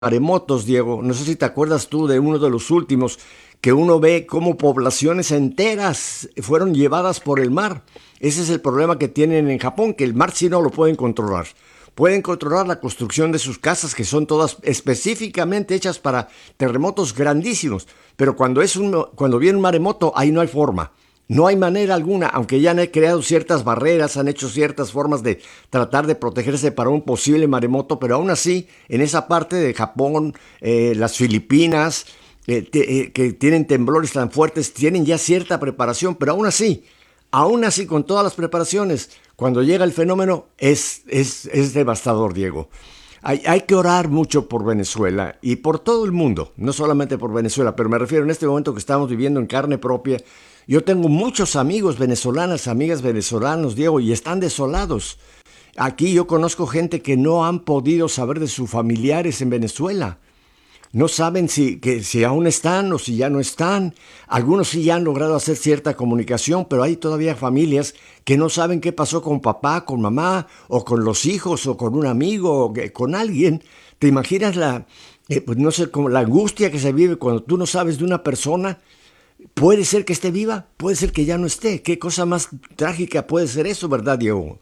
maremotos, Diego. No sé si te acuerdas tú de uno de los últimos, que uno ve cómo poblaciones enteras fueron llevadas por el mar. Ese es el problema que tienen en Japón, que el mar sí no lo pueden controlar. Pueden controlar la construcción de sus casas, que son todas específicamente hechas para terremotos grandísimos. Pero cuando viene un maremoto, ahí no hay forma. No hay manera alguna, aunque ya han creado ciertas barreras, han hecho ciertas formas de tratar de protegerse para un posible maremoto, pero aún así, en esa parte de Japón, las Filipinas, que tienen temblores tan fuertes, tienen ya cierta preparación, pero aún así, con todas las preparaciones, cuando llega el fenómeno, es devastador, Diego. Hay que orar mucho por Venezuela y por todo el mundo, no solamente por Venezuela, pero me refiero en este momento que estamos viviendo en carne propia. Yo tengo muchos amigos venezolanas, amigas venezolanos, Diego, y están desolados. Aquí yo conozco gente que no han podido saber de sus familiares en Venezuela. No saben si aún están o si ya no están. Algunos sí ya han logrado hacer cierta comunicación, pero hay todavía familias que no saben qué pasó con papá, con mamá, o con los hijos, o con un amigo, con alguien. ¿Te imaginas pues no sé, como la angustia que se vive cuando tú no sabes de una persona? Puede ser que esté viva, puede ser que ya no esté. ¿Qué cosa más trágica puede ser eso, verdad, Diego?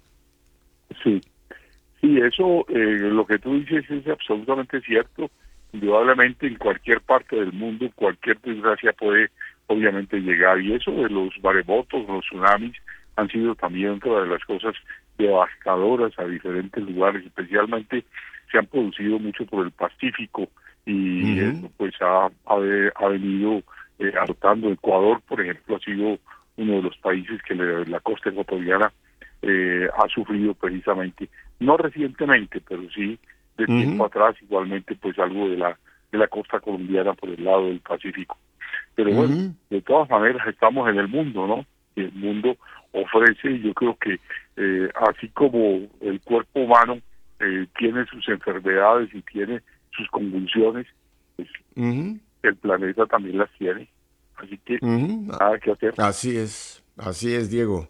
Sí, sí, eso, lo que tú dices es absolutamente cierto. Indudablemente en cualquier parte del mundo, cualquier desgracia puede obviamente llegar. Y eso de los maremotos, los tsunamis, han sido también otra de las cosas devastadoras a diferentes lugares, especialmente se han producido mucho por el Pacífico y Ujú, eso pues ha venido azotando. Ecuador, por ejemplo, ha sido uno de los países que la costa ecuatoriana ha sufrido precisamente, no recientemente, pero sí de tiempo ujú, atrás, igualmente pues algo de la costa colombiana por el lado del Pacífico. Pero bueno, ujú. de todas maneras estamos en el mundo, ¿no? Y el mundo ofrece, y yo creo que así como el cuerpo humano tiene sus enfermedades y tiene sus convulsiones, pues Ujú, el planeta también las tiene. Así que ujú. nada que hacer. Así es, Diego.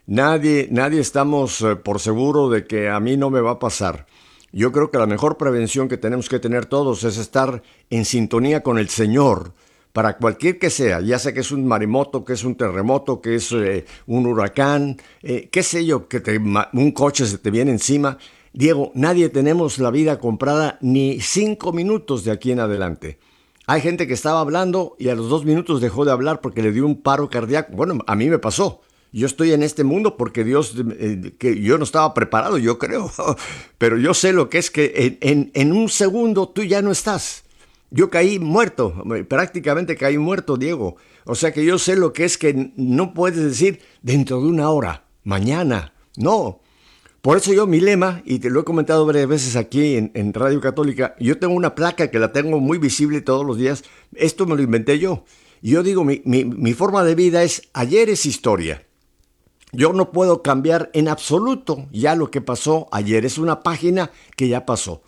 Nadie estamos por seguro de que a mí no me va a pasar. Yo creo que la mejor prevención que tenemos que tener todos es estar en sintonía con el Señor para cualquier que sea, ya sea que es un maremoto, que es un terremoto, que es un huracán, qué sé yo, un coche se te viene encima. Diego, nadie tenemos la vida comprada ni 5 minutos de aquí en adelante. Hay gente que estaba hablando y a los 2 minutos dejó de hablar porque le dio un paro cardíaco. Bueno, a mí me pasó. Yo estoy en este mundo porque Dios, que yo no estaba preparado, yo creo, pero yo sé lo que es que en un segundo tú ya no estás. Yo caí muerto, prácticamente caí muerto, Diego. O sea que yo sé lo que es que no puedes decir dentro de una hora, mañana. No, por eso yo mi lema, y te lo he comentado varias veces aquí en Radio Católica, yo tengo una placa que la tengo muy visible todos los días. Esto me lo inventé yo. Y yo digo, mi forma de vida es, ayer es historia. Yo no puedo cambiar en absoluto ya lo que pasó ayer. Es una página que ya pasó.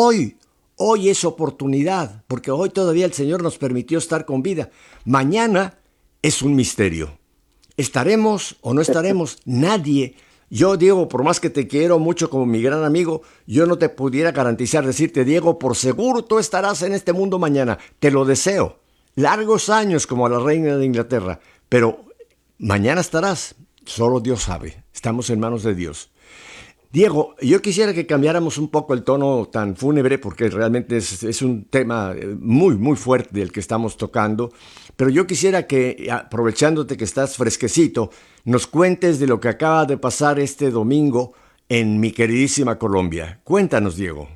Hoy es oportunidad, porque hoy todavía el Señor nos permitió estar con vida. Mañana es un misterio. ¿Estaremos o no estaremos? Nadie. Yo, Diego, por más que te quiero mucho como mi gran amigo, yo no te pudiera garantizar, decirte, Diego, por seguro tú estarás en este mundo mañana. Te lo deseo. Largos años como a la reina de Inglaterra. Pero mañana estarás. Solo Dios sabe. Estamos en manos de Dios. Diego, yo quisiera que cambiáramos un poco el tono tan fúnebre porque realmente es un tema muy fuerte el que estamos tocando, pero yo quisiera que, aprovechándote que estás fresquecito, nos cuentes de lo que acaba de pasar este domingo en mi queridísima Colombia. Cuéntanos, Diego.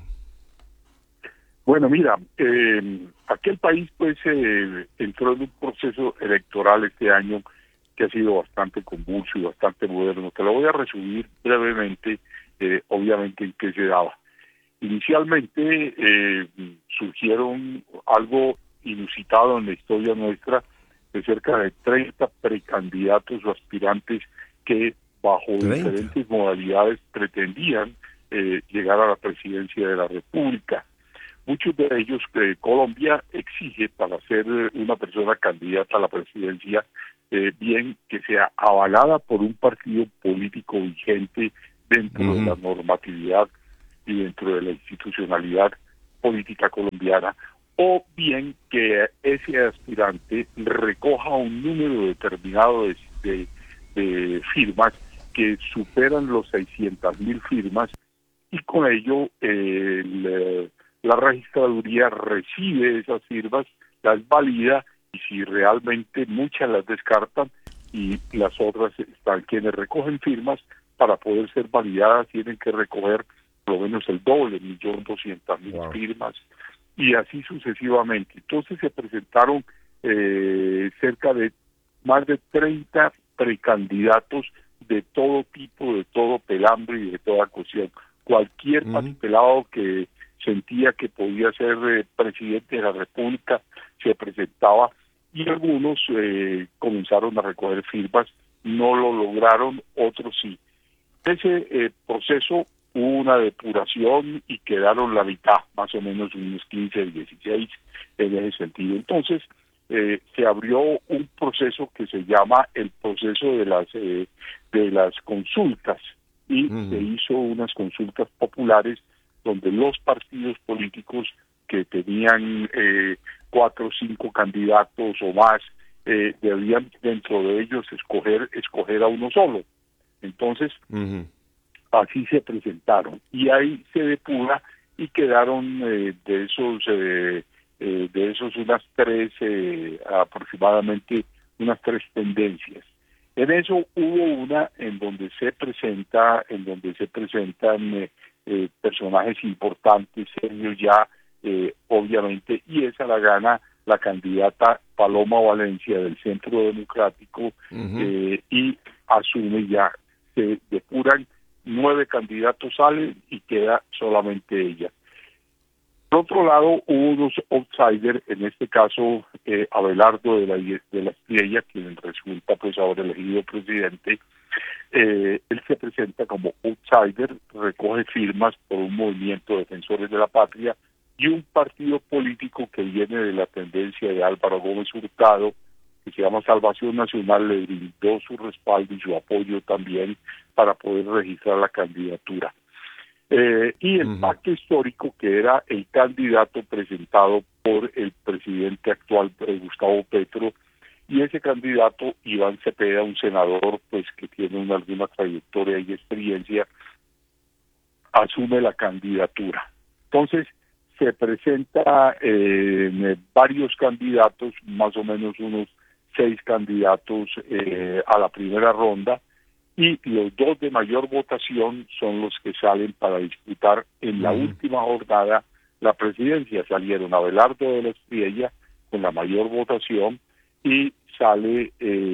Bueno, mira, aquel país pues entró en un proceso electoral este año que ha sido bastante convulso y bastante moderno. Te lo voy a resumir brevemente, obviamente en qué se daba. Inicialmente surgieron algo inusitado en la historia nuestra de cerca de 30 precandidatos o aspirantes que bajo 30. diferentes modalidades pretendían llegar a la presidencia de la República. Muchos de ellos que Colombia exige para ser una persona candidata a la presidencia, bien que sea avalada por un partido político vigente dentro de la Ujú, normatividad y dentro de la institucionalidad política colombiana, o bien que ese aspirante recoja un número determinado de firmas que superan los 600.000 firmas, y con ello la registraduría recibe esas firmas, las valida, y si realmente muchas las descartan y las otras están quienes recogen firmas, para poder ser validadas tienen que recoger por lo menos el doble, 1.200.000 Wow. firmas, y así sucesivamente. Entonces se presentaron cerca de más de 30 precandidatos de todo tipo, de todo pelambre y de toda cuestión. Cualquier pelado que sentía que podía ser presidente de la República se presentaba, y algunos comenzaron a recoger firmas, no lo lograron, otros sí. Ese proceso hubo una depuración y quedaron la mitad, más o menos unos 15, 16 en ese sentido. Entonces se abrió un proceso que se llama el proceso de las consultas, y se hizo unas consultas populares donde los partidos políticos que tenían 4 o 5 candidatos o más debían dentro de ellos escoger a uno solo. Entonces así se presentaron, y ahí se depura y quedaron de esos unas 3 aproximadamente unas 3 tendencias. En eso hubo una en donde se presentan personajes importantes, serios ya, obviamente, y esa la gana la candidata Paloma Valencia del Centro Democrático, y asume ya, se depuran, 9 candidatos salen y queda solamente ella. Por otro lado, hubo unos outsiders, en este caso Abelardo de la Espriella, quien resulta pues ahora elegido presidente. Él se presenta como outsider, recoge firmas por un movimiento de defensores de la patria y un partido político que viene de la tendencia de Álvaro Gómez Hurtado, que se llama Salvación Nacional, le brindó su respaldo y su apoyo también para poder registrar la candidatura. Y el pacto histórico, que era el candidato presentado por el presidente actual, Gustavo Petro, y ese candidato, Iván Cepeda, un senador pues que tiene alguna trayectoria y experiencia, asume la candidatura. Entonces se presenta varios candidatos, más o menos unos 6 candidatos a la primera ronda, y los 2 de mayor votación son los que salen para disputar en la última jornada la presidencia. Salieron Abelardo de la Espriella con la mayor votación, y sale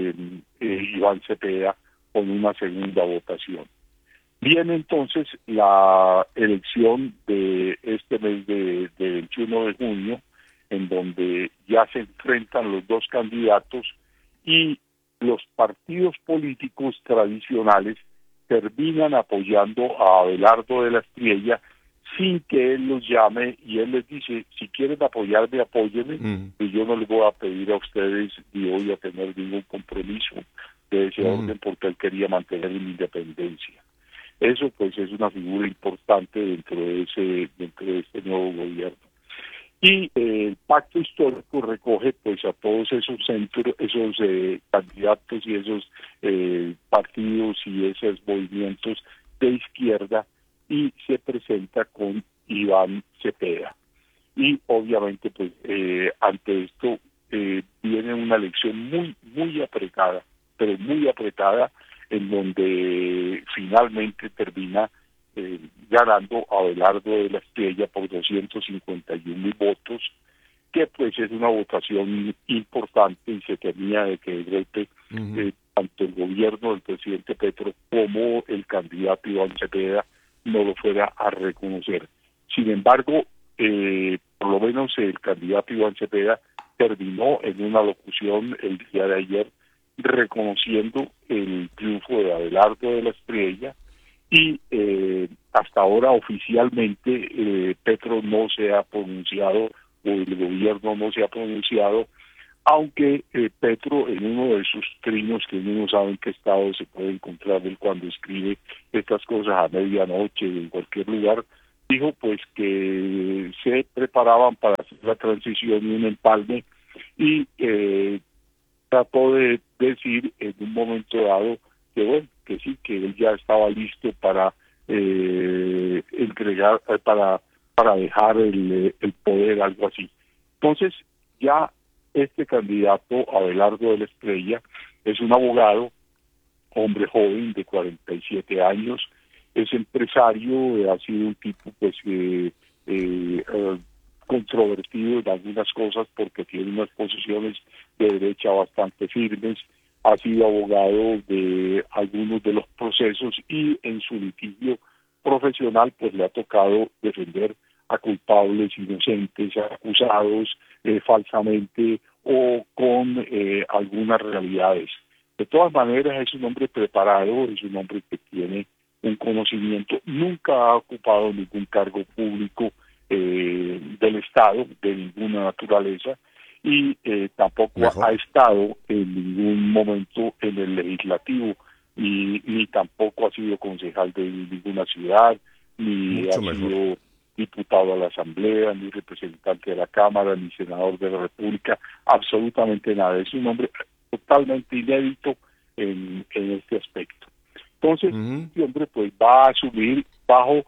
Iván Cepeda con una segunda votación. Viene entonces la elección de este mes de 21 de junio, en donde ya se enfrentan los 2 candidatos, y los partidos políticos tradicionales terminan apoyando a Abelardo de la Espriella sin que él los llame, y él les dice: si quieren apoyarme, apóyenme, y yo no les voy a pedir a ustedes ni voy a tener ningún compromiso de ese orden, porque él quería mantener mi independencia. Eso pues es una figura importante dentro de este nuevo gobierno. Y el pacto histórico recoge pues a todos esos centros, esos candidatos y esos partidos y esos movimientos de izquierda, y se presenta con Iván Cepeda. Y obviamente pues ante esto viene una elección muy apretada, pero muy apretada, en donde finalmente termina ganando a Abelardo de la Espriella por 251.000 votos, que pues es una votación importante, y se temía de que de golpe tanto el gobierno del presidente Petro como el candidato Iván Cepeda no lo fuera a reconocer. Sin embargo, por lo menos el candidato Iván Cepeda terminó en una locución el día de ayer reconociendo el triunfo de Abelardo de la Espriella, y hasta ahora oficialmente Petro no se ha pronunciado, o el gobierno no se ha pronunciado, aunque Petro, en uno de sus trinos, que uno no sabe en qué estado se puede encontrar él cuando escribe estas cosas a medianoche en cualquier lugar, dijo pues que se preparaban para hacer la transición y un empalme y trató de decir en un momento dado que bueno, que sí, que él ya estaba listo para entregar, para dejar el poder, algo así. Entonces, ya este candidato, Abelardo de la Estrella, es un abogado, hombre joven de 47 años, es empresario, ha sido un tipo pues controvertido en algunas cosas porque tiene unas posiciones de derecha bastante firmes, ha sido abogado de algunos de los procesos y en su litigio profesional pues le ha tocado defender a culpables, inocentes, acusados falsamente o con algunas realidades. De todas maneras es un hombre preparado, es un hombre que tiene un conocimiento, nunca ha ocupado ningún cargo público del Estado, de ninguna naturaleza, y tampoco Mejor. ha estado en ningún momento en el legislativo, ni tampoco ha sido concejal de ninguna ciudad, ni ha Mucho mejor. sido diputado a la Asamblea, ni representante de la Cámara, ni senador de la República, absolutamente nada. Es un hombre totalmente inédito en este aspecto. Entonces, este hombre pues va a asumir bajo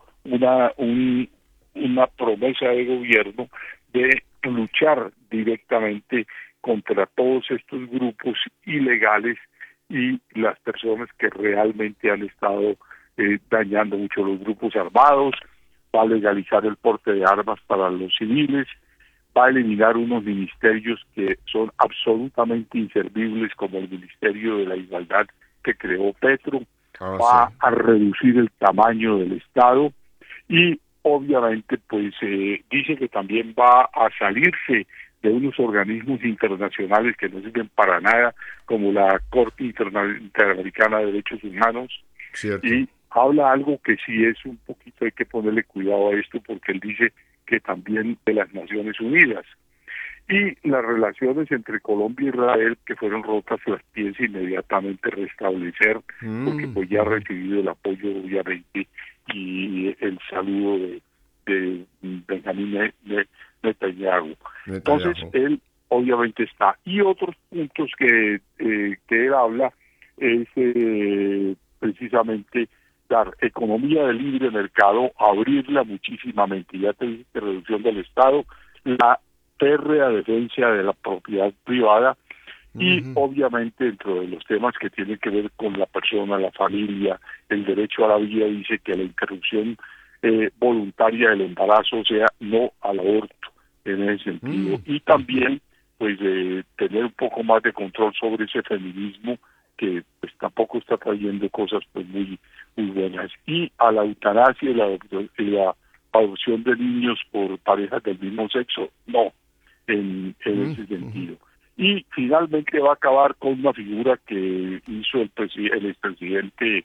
una promesa de gobierno de luchar directamente contra todos estos grupos ilegales y las personas que realmente han estado dañando mucho los grupos armados, va a legalizar el porte de armas para los civiles, va a eliminar unos ministerios que son absolutamente inservibles como el Ministerio de la Igualdad que creó Petro, Sí. va a reducir el tamaño del Estado y obviamente pues dice que también va a salirse de unos organismos internacionales que no sirven para nada, como la Corte Interamericana de Derechos Humanos, Cierto. y habla algo que sí es un poquito, hay que ponerle cuidado a esto, porque él dice que también de las Naciones Unidas. Y las relaciones entre Colombia e Israel, que fueron rotas, las piensa inmediatamente restablecer, porque pues ya ha recibido el apoyo, obviamente, y el saludo de Benjamín Netanyahu. Entonces, él obviamente está. Y otros puntos que él habla es precisamente dar economía de libre mercado, abrirla muchísimamente, ya te dije que reducción del Estado, la férrea defensa de la propiedad privada y obviamente dentro de los temas que tienen que ver con la persona, la familia, el derecho a la vida, dice que la interrupción voluntaria del embarazo, o sea, no al aborto en ese sentido. Y también pues tener un poco más de control sobre ese feminismo que pues tampoco está trayendo cosas pues muy buenas, y a la eutanasia y la adopción de niños por parejas del mismo sexo, no, en ese sentido. Y finalmente va a acabar con una figura que hizo el expresidente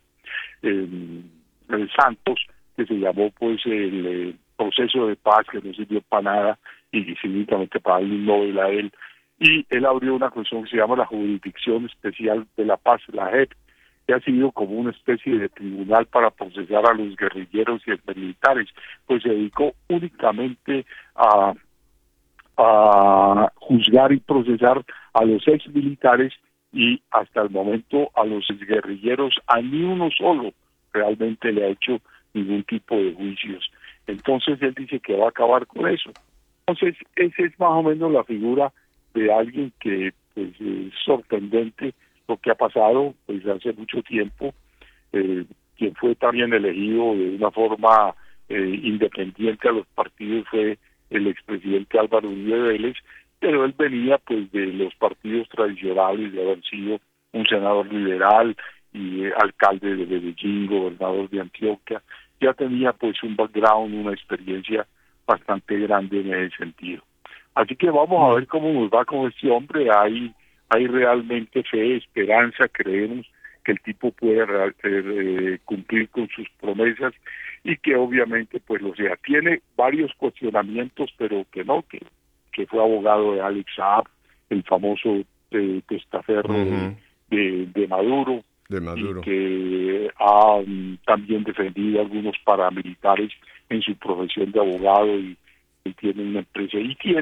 Santos, que se llamó pues el proceso de paz, que no sirvió para nada y simplemente para darle un Nobel a él. Y él abrió una cuestión que se llama la Jurisdicción Especial de la Paz, la JEP, que ha sido como una especie de tribunal para procesar a los guerrilleros y militares, pues se dedicó únicamente a juzgar y procesar a los ex militares y hasta el momento a los guerrilleros, a ni uno solo realmente le ha hecho ningún tipo de juicios. Entonces él dice que va a acabar con eso. Entonces esa es más o menos la figura de alguien que pues es sorprendente lo que ha pasado pues hace mucho tiempo, quien fue también elegido de una forma independiente a los partidos fue el expresidente Álvaro Uribe Vélez, pero él venía pues de los partidos tradicionales, de haber sido un senador liberal y alcalde de Medellín, gobernador de Antioquia, ya tenía pues un background, una experiencia bastante grande en ese sentido. Así que vamos a ver cómo nos va con este hombre. Hay realmente fe, esperanza, creemos que el tipo puede cumplir con sus promesas y que obviamente pues lo sea. Tiene varios cuestionamientos, pero que no, que fue abogado de Alex Saab, el famoso testaferro de Maduro, de Maduro, y que ha también defendido a algunos paramilitares en su profesión de abogado y tiene una empresa y tiene